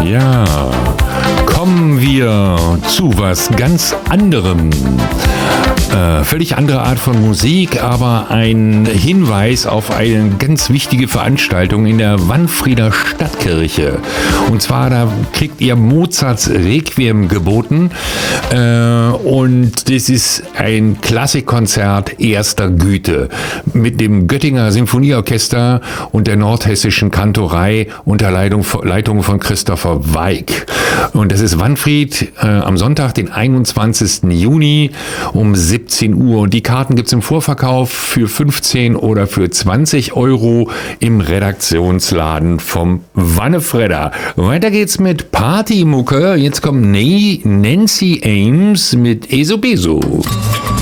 Ja, kommen wir zu was ganz anderem. Völlig andere Art von Musik, aber ein Hinweis auf eine ganz wichtige Veranstaltung in der Wanfrieder Stadtkirche. Und zwar, da kriegt ihr Mozarts Requiem geboten und das ist ein Klassikkonzert erster Güte mit dem Göttinger Sinfonieorchester und der Nordhessischen Kantorei unter Leitung von Christopher Weig. Und das ist Wanfried am Sonntag, den 21. Juni um 17 Uhr. Und die Karten gibt es im Vorverkauf für 15 oder für 20 Euro im Redaktionsladen vom Wannefredder. Weiter geht's mit Partymucke. Jetzt kommt Nancy Ames mit Eso Beso.